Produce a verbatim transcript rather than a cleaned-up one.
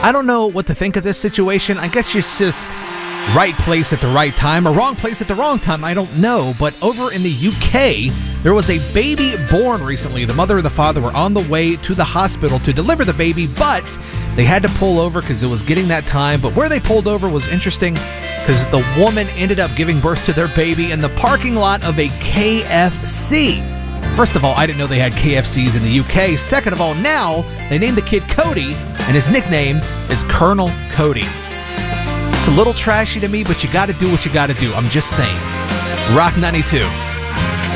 I don't know what to think of this situation. I guess it's just right place at the right time or wrong place at the wrong time. I don't know. But over in the U K, there was a baby born recently. The mother and the father were on the way to the hospital to deliver the baby, but they had to pull over because it was getting that time. But where they pulled over was interesting because the woman ended up giving birth to their baby in the parking lot of a K F C. First of all, I didn't know they had K F Cs in the U K. Second of all, now they named the kid Cody, and his nickname is Colonel Cody. It's a little trashy to me, but you got to do what you got to do. I'm just saying. Rock ninety-two.